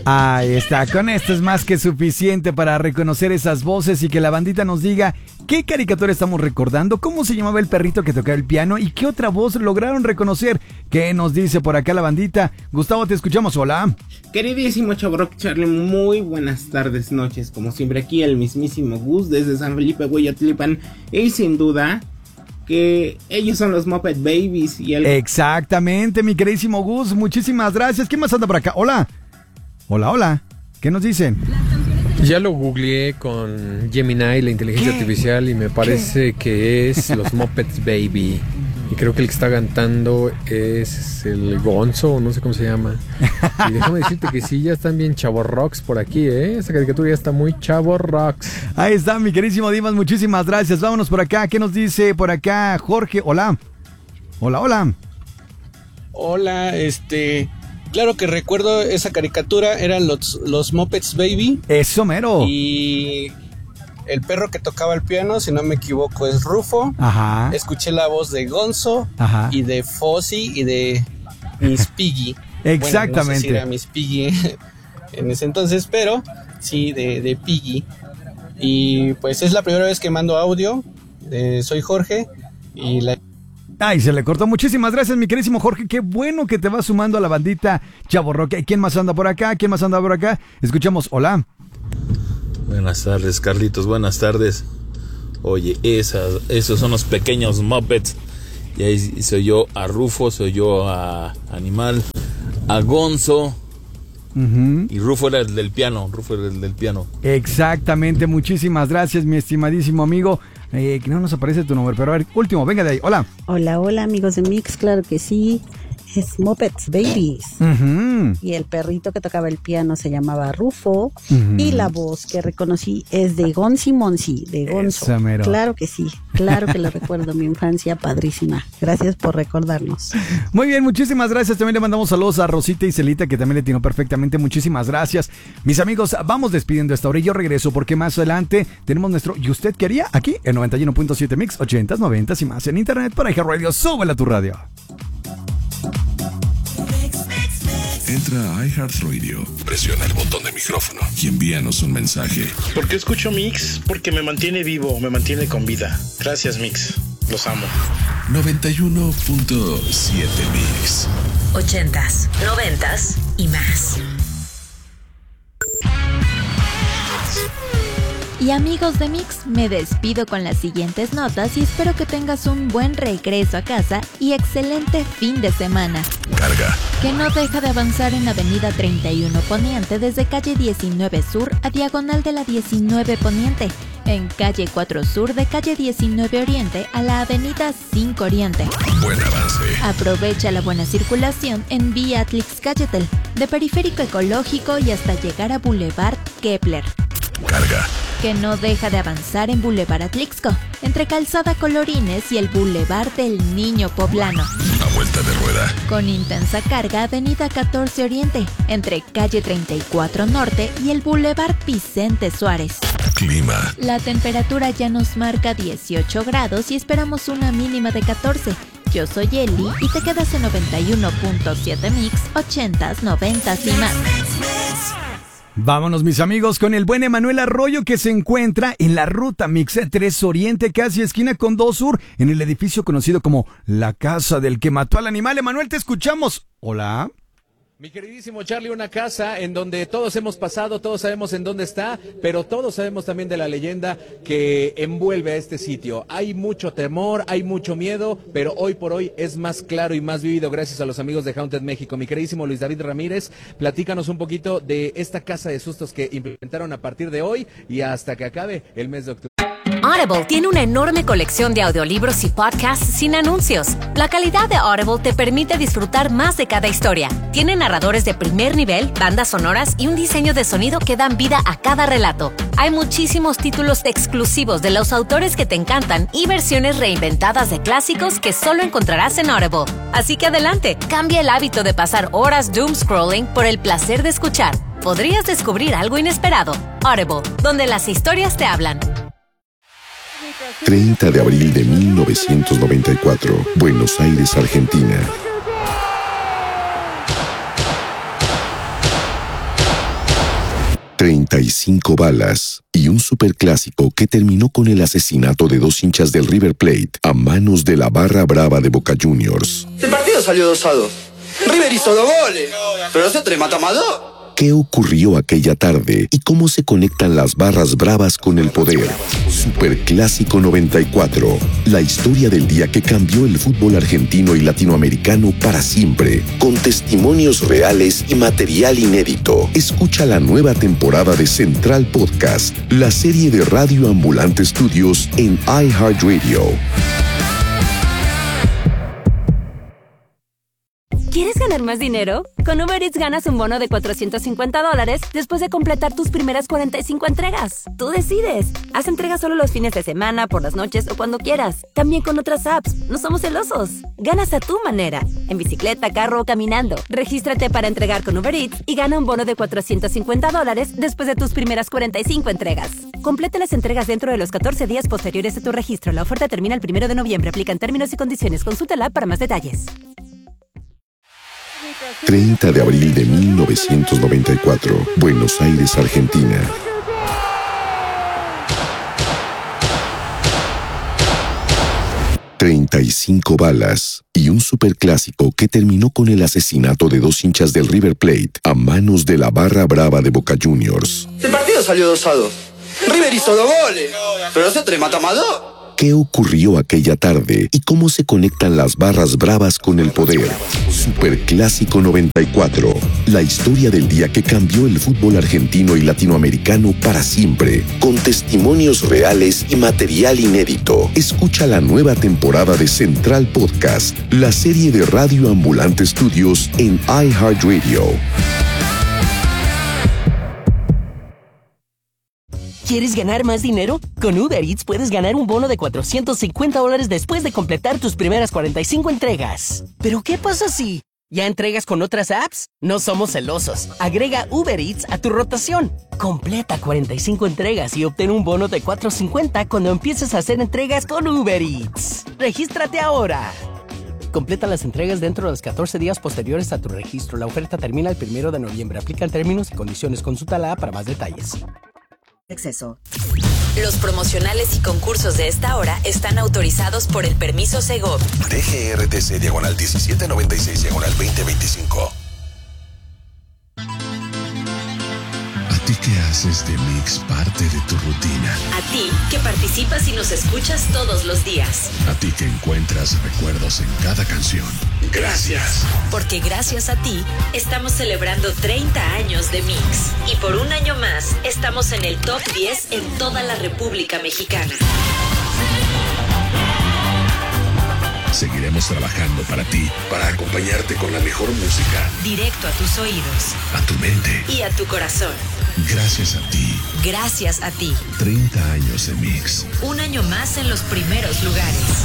Ahí está, con esto es más que suficiente para reconocer esas voces y que la bandita nos diga qué caricatura estamos recordando, cómo se llamaba el perrito que tocaba el piano y qué otra voz lograron reconocer. ¿Qué nos dice por acá la bandita? Gustavo, te escuchamos, hola. Queridísimo Chabroc Charlie, muy buenas tardes, noches, como siempre aquí el mismísimo Gus desde San Felipe, Hueyotlipan, y sin duda que ellos son los Muppet Babies y el... Exactamente, mi queridísimo Gus, muchísimas gracias. ¿Quién más anda por acá? Hola. Hola. ¿Qué nos dicen? Ya lo googleé con Gemini, la inteligencia artificial, y me parece que es los Muppets Baby. Y creo que el que está cantando es el Gonzo, no sé cómo se llama. Y déjame decirte que sí, ya están bien chavorrocks por aquí, ¿eh? Esta caricatura ya está muy chavorrocks. Ahí está, mi queridísimo Dimas, muchísimas gracias. Vámonos por acá. ¿Qué nos dice por acá Jorge? Hola. Hola. Hola, claro que recuerdo esa caricatura, eran los Muppets Baby. Eso mero. Y el perro que tocaba el piano, si no me equivoco, es Rufo. Ajá. Escuché la voz de Gonzo. Ajá. Y de Fozzie y de Miss Piggy. Exactamente. Bueno, no sé si era Miss Piggy en ese entonces, pero sí, de Piggy. Y pues es la primera vez que mando audio. Soy Jorge y Ay, se le cortó. Muchísimas gracias, mi queridísimo Jorge. Qué bueno que te vas sumando a la bandita Chavorroca. ¿Y quién más anda por acá? Escuchamos, hola. Buenas tardes, Carlitos, buenas tardes. Oye, esos son los pequeños Muppets. Y ahí soy yo a Rufo, soy yo a Animal, a Gonzo. Y Rufo era el del piano, Exactamente, muchísimas gracias, mi estimadísimo amigo. No nos aparece tu nombre, pero a ver, último, venga de ahí, hola. Hola, amigos de Mix, claro que sí. Es Muppets Babies. Y el perrito que tocaba el piano se llamaba Rufo. Y la voz que reconocí es de Gonzi Monzi, de Gonzo. Claro que sí, claro que lo recuerdo, mi infancia padrísima. Gracias por recordarnos. Muy bien, muchísimas gracias. También le mandamos saludos a Rosita y Celita, que también le atinó perfectamente. Muchísimas gracias. Mis amigos, vamos despidiendo esta hora y yo regreso porque más adelante tenemos nuestro ¿Y usted qué haría? Aquí en 91.7 Mix, 80s, 90s y más en internet para iHeartRadio. Súbela a tu radio. Entra a iHeartRadio, presiona el botón de micrófono y envíanos un mensaje. ¿Por qué escucho Mix? Porque me mantiene vivo, me mantiene con vida. Gracias, Mix. Los amo. 91.7 Mix. 80s, 90s y más. Y amigos de Mix, me despido con las siguientes notas y espero que tengas un buen regreso a casa y excelente fin de semana. Carga. Que no deja de avanzar en Avenida 31 Poniente desde calle 19 Sur a diagonal de la 19 Poniente. En calle 4 Sur de calle 19 Oriente a la avenida 5 Oriente. Buen avance. Aprovecha la buena circulación en vía Atlix-Cayetel, de Periférico Ecológico y hasta llegar a Boulevard Kepler. Carga. Que no deja de avanzar en Boulevard Atlixco, entre Calzada Colorines y el Boulevard del Niño Poblano. A vuelta de rueda. Con intensa carga Avenida 14 Oriente, entre calle 34 Norte y el Boulevard Vicente Suárez. Clima. La temperatura ya nos marca 18 grados y esperamos una mínima de 14. Yo soy Eli y te quedas en 91.7 Mix, 80s, 90s y más. Vámonos, mis amigos, con el buen Emanuel Arroyo, que se encuentra en la ruta Mix 3 Oriente, casi esquina con 2 Sur, en el edificio conocido como la casa del que mató al animal. Emanuel, te escuchamos. Hola. Mi queridísimo Charlie, una casa en donde todos hemos pasado, todos sabemos en dónde está, pero todos sabemos también de la leyenda que envuelve a este sitio. Hay mucho temor, hay mucho miedo, pero hoy por hoy es más claro y más vivido gracias a los amigos de Haunted México. Mi queridísimo Luis David Ramírez, platícanos un poquito de esta casa de sustos que implementaron a partir de hoy y hasta que acabe el mes de octubre. Audible tiene una enorme colección de audiolibros y podcasts sin anuncios. La calidad de Audible te permite disfrutar más de cada historia. Tiene narradores de primer nivel, bandas sonoras y un diseño de sonido que dan vida a cada relato. Hay muchísimos títulos exclusivos de los autores que te encantan y versiones reinventadas de clásicos que solo encontrarás en Audible. Así que adelante, cambia el hábito de pasar horas doom scrolling por el placer de escuchar. Podrías descubrir algo inesperado. Audible, donde las historias te hablan. 30 de abril de 1994, Buenos Aires, Argentina. 35 balas y un superclásico que terminó con el asesinato de 2 hinchas del River Plate a manos de la barra brava de Boca Juniors. El partido salió 2-2. River hizo 2 goles, pero nosotros le matamos a 2. ¿Qué ocurrió aquella tarde y cómo se conectan las barras bravas con el poder? Superclásico 94. La historia del día que cambió el fútbol argentino y latinoamericano para siempre. Con testimonios reales y material inédito. Escucha la nueva temporada de Central Podcast, la serie de Radio Ambulante Studios en iHeartRadio. ¿Quieres ganar más dinero? Con Uber Eats ganas un bono de $450 después de completar tus primeras 45 entregas. Tú decides. Haz entregas solo los fines de semana, por las noches o cuando quieras. También con otras apps. No somos celosos. Ganas a tu manera. En bicicleta, carro o caminando. Regístrate para entregar con Uber Eats y gana un bono de $450 después de tus primeras 45 entregas. Completa las entregas dentro de los 14 días posteriores a tu registro. La oferta termina el 1 de noviembre. Aplican términos y condiciones. Consulta la app para más detalles. 30 de abril de 1994, Buenos Aires, Argentina. «35 balas» y un superclásico que terminó con el asesinato de 2 hinchas del River Plate a manos de la barra brava de Boca Juniors. El partido salió 2-2. River hizo 2 goles, pero nosotros le matamos a 2. ¿Qué ocurrió aquella tarde y cómo se conectan las barras bravas con el poder? Superclásico 94. La historia del día que cambió el fútbol argentino y latinoamericano para siempre. Con testimonios reales y material inédito. Escucha la nueva temporada de Central Podcast, la serie de Radio Ambulante Studios en iHeartRadio. ¿Quieres ganar más dinero? Con Uber Eats puedes ganar un bono de $450 después de completar tus primeras 45 entregas. ¿Pero qué pasa si ya entregas con otras apps? No somos celosos. Agrega Uber Eats a tu rotación. Completa 45 entregas y obtén un bono de $450 cuando empieces a hacer entregas con Uber Eats. ¡Regístrate ahora! Completa las entregas dentro de los 14 días posteriores a tu registro. La oferta termina el 1 de noviembre. Aplican términos y condiciones. Consulta la app para más detalles. Exceso. Los promocionales y concursos de esta hora están autorizados por el permiso Segov. DGRTC /1796/2025. ¿A ti que haces de Mix parte de tu rutina? A ti que participas y nos escuchas todos los días. A ti que encuentras recuerdos en cada canción. Gracias. Porque gracias a ti estamos celebrando 30 años de Mix. Y por un año más estamos en el top 10 en toda la República Mexicana. Seguiremos trabajando para ti, para acompañarte con la mejor música. Directo a tus oídos. A tu mente. Y a tu corazón. Gracias a ti. Gracias a ti. 30 años de Mix. Un año más en los primeros lugares.